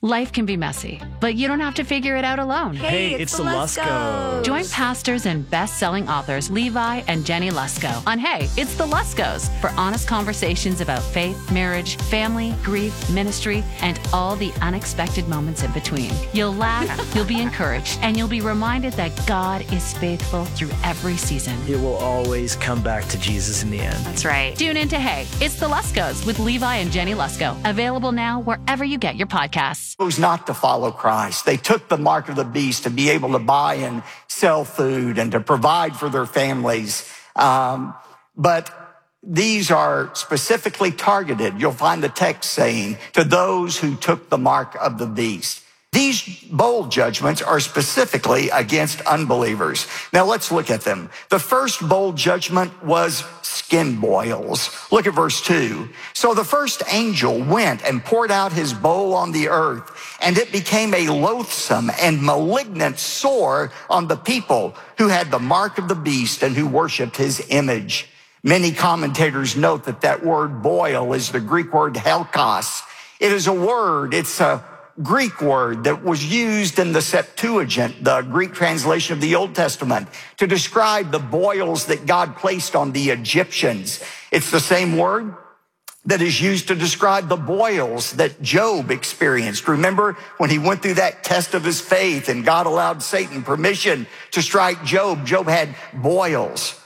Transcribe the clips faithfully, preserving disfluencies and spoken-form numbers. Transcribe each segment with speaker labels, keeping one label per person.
Speaker 1: Life can be messy, but you don't have to figure it out alone.
Speaker 2: Hey, it's, it's the Luskos.
Speaker 1: Join pastors and best-selling authors Levi and Jenny Lusko on Hey, It's the Luskos for honest conversations about faith, marriage, family, grief, ministry, and all the unexpected moments in between. You'll laugh, you'll be encouraged, and you'll be reminded that God is faithful through every season.
Speaker 2: It will always come back to Jesus in the end.
Speaker 1: That's right. Tune in to Hey, It's the Luskos with Levi and Jenny Lusko. Available now wherever you get your podcasts.
Speaker 3: Chose not to follow Christ. They took the mark of the beast to be able to buy and sell food and to provide for their families. Um, but these are specifically targeted, you'll find the text saying, to those who took the mark of the beast. These bold judgments are specifically against unbelievers. Now let's look at them. The first bold judgment was skin boils. Look at verse two. So the first angel went and poured out his bowl on the earth, and it became a loathsome and malignant sore on the people who had the mark of the beast and who worshiped his image. Many commentators note that that word boil is the Greek word helkos. It is a word, it's a Greek word that was used in the Septuagint, the Greek translation of the Old Testament, to describe the boils that God placed on the Egyptians. It's the same word that is used to describe the boils that Job experienced. Remember when he went through that test of his faith and God allowed Satan permission to strike Job? Job had boils.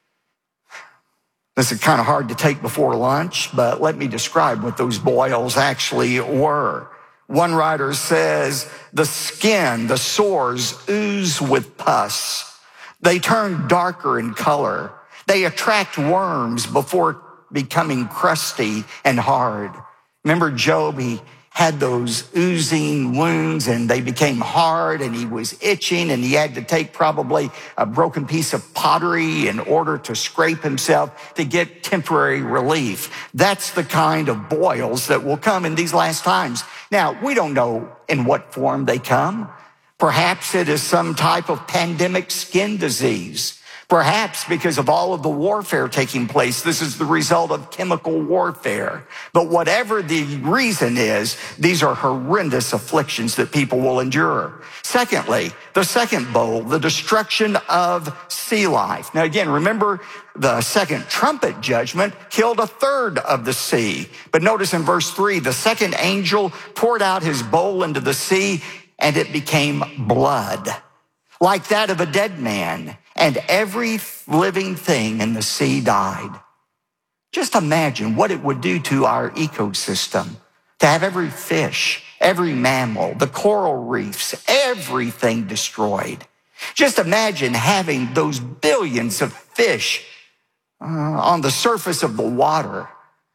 Speaker 3: This is kind of hard to take before lunch, but let me describe what those boils actually were. One writer says, the skin, the sores ooze with pus. They turn darker in color. They attract worms before becoming crusty and hard. Remember Job, he had those oozing wounds and they became hard and he was itching and he had to take probably a broken piece of pottery in order to scrape himself to get temporary relief. That's the kind of boils that will come in these last times. Now, we don't know in what form they come. Perhaps it is some type of pandemic skin disease. Perhaps because of all of the warfare taking place, this is the result of chemical warfare. But whatever the reason is, these are horrendous afflictions that people will endure. Secondly, the second bowl, the destruction of sea life. Now again, remember the second trumpet judgment killed a third of the sea. But notice in verse three, the second angel poured out his bowl into the sea and it became blood, like that of a dead man. And every living thing in the sea died. Just imagine what it would do to our ecosystem to have every fish, every mammal, the coral reefs, everything destroyed. Just imagine having those billions of fish uh, on the surface of the water,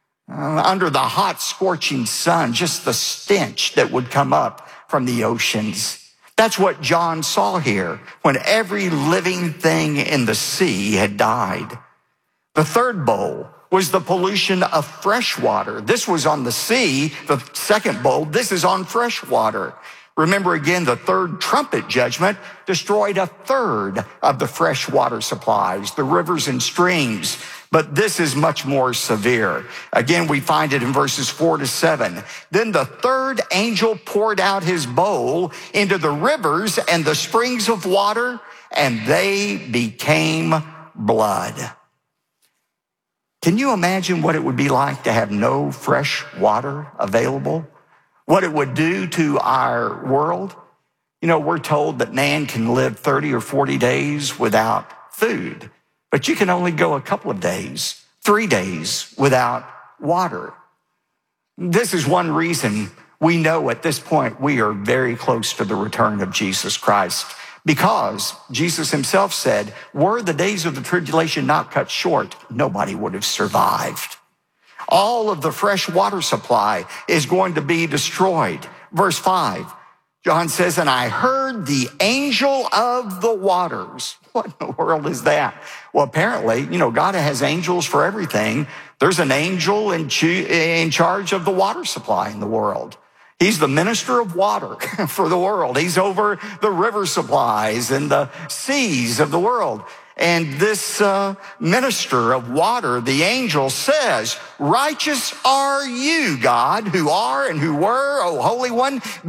Speaker 3: uh, under the hot, scorching sun, just the stench that would come up from the oceans. That's what John saw here when every living thing in the sea had died. The third bowl was the pollution of fresh water. This was on the sea. The second bowl, this is on fresh water. Remember again, the third trumpet judgment destroyed a third of the fresh water supplies, the rivers and streams. But this is much more severe. Again, we find it in verses four to seven. Then the third angel poured out his bowl into the rivers and the springs of water, and they became blood. Can you imagine what it would be like to have no fresh water available? What it would do to our world? You know, we're told that man can live thirty or forty days without food. But you can only go a couple of days, three days without water. This is one reason we know at this point we are very close to the return of Jesus Christ, because Jesus himself said, were the days of the tribulation not cut short, nobody would have survived. All of the fresh water supply is going to be destroyed. Verse five, John says, and I heard the angel of the waters. What in the world is that? Well, apparently, you know, God has angels for everything. There's an angel in, in charge of the water supply in the world. He's the minister of water for the world. He's over the river supplies and the seas of the world. And this uh, minister of water, the angel, says, righteous are you, God, who are and who were, O Holy One,